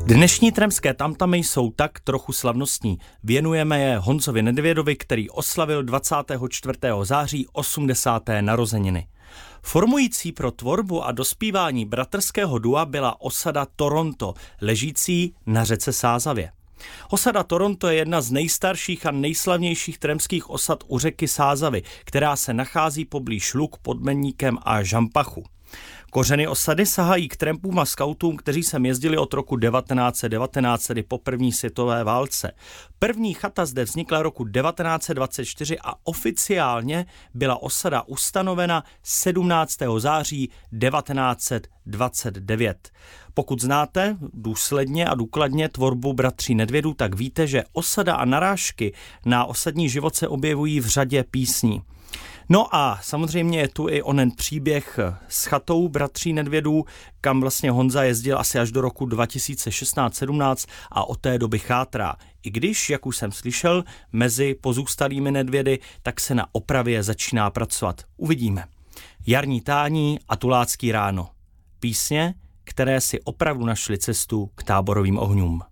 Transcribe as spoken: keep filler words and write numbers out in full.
Dnešní tremské tamtamy jsou tak trochu slavnostní. Věnujeme je Honzovi Nedvědovi, který oslavil dvacátého čtvrtého září osmdesáté narozeniny. Formující pro tvorbu a dospívání bratrského dua byla osada Toronto, ležící na řece Sázavě. Osada Toronto je jedna z nejstarších a nejslavnějších tremských osad u řeky Sázavy, která se nachází poblíž Luk pod Menníkem a Žampachu. Kořeny osady sahají k trampům a skautům, kteří sem jezdili od roku devatenáct set devatenáct, tedy po první světové válce. První chata zde vznikla roku devatenáct set dvacet čtyři a oficiálně byla osada ustanovena sedmnáctého září devatenáct set dvacet devět. Pokud znáte důsledně a důkladně tvorbu bratří Nedvědů, tak víte, že osada a narážky na osadní život se objevují v řadě písní. No a samozřejmě je tu i onen příběh s chatou bratří Nedvědů, kam vlastně Honza jezdil asi až do roku dva tisíce šestnáct sedmnáct a od té doby chátrá. I když, jak už jsem slyšel, mezi pozůstalými Nedvědy, tak se na opravě začíná pracovat. Uvidíme. Jarní tání a tulácký ráno. Písně, které si opravdu našly cestu k táborovým ohňům.